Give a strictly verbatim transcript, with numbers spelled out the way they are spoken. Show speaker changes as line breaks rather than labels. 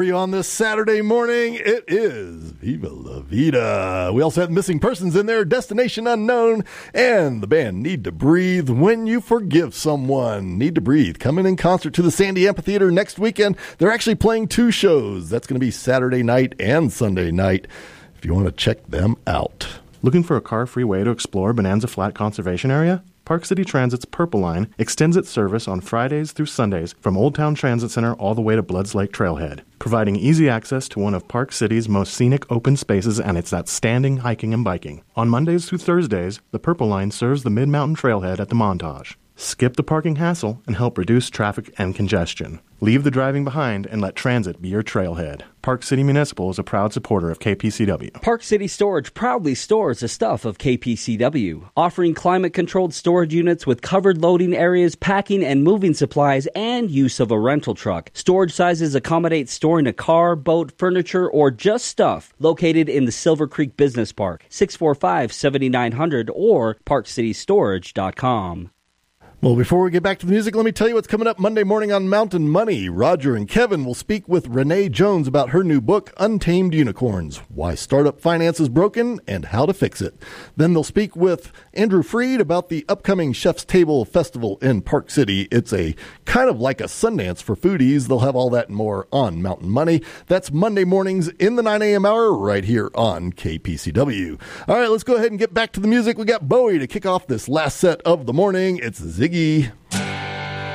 On this Saturday morning, it is Viva La Vida. We also have Missing Persons in there, Destination Unknown, and the band Need to Breathe, When You Forgive Someone. Need to Breathe, coming in concert to the Sandy Amphitheater next weekend. They're actually playing two shows. That's going to be Saturday night and Sunday night, if you want to check them out.
Looking for a car-free way to explore Bonanza Flat Conservation Area? Park City Transit's Purple Line extends its service on Fridays through Sundays from Old Town Transit Center all the way to Bloods Lake Trailhead, providing easy access to one of Park City's most scenic open spaces and its outstanding hiking and biking. On Mondays through Thursdays, the Purple Line serves the Mid-Mountain Trailhead at the Montage. Skip the parking hassle and help reduce traffic and congestion. Leave the driving behind and let transit be your trailhead. Park City Municipal is a proud supporter of K P C W.
Park City Storage proudly stores the stuff of K P C W, offering climate-controlled storage units with covered loading areas, packing and moving supplies, and use of a rental truck. Storage sizes accommodate storing a car, boat, furniture, or just stuff. Located in the Silver Creek Business Park, six four five, seven nine zero zero or park city storage dot com.
Well, before we get back to the music, let me tell you what's coming up Monday morning on Mountain Money. Roger and Kevin will speak with Renee Jones about her new book, Untamed Unicorns, Why Startup Finance is Broken and How to Fix It. Then they'll speak with Andrew Freed about the upcoming Chef's Table Festival in Park City. It's a kind of like a Sundance for foodies. They'll have all that and more on Mountain Money. That's Monday mornings in the nine a.m. hour right here on K P C W. All right, let's go ahead and get back to the music. We got Bowie to kick off this last set of the morning. It's Ziggy.